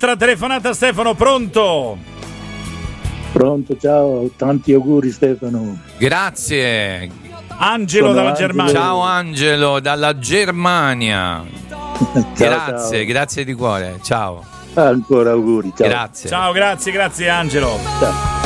un'altra telefonata, Stefano, pronto? Pronto, ciao, tanti auguri Stefano. Grazie. Angelo dalla Germania. Ciao Angelo dalla Germania. Grazie, ciao. Grazie di cuore. Ciao. Ancora auguri, ciao. Grazie. Ciao, grazie Angelo. Ciao.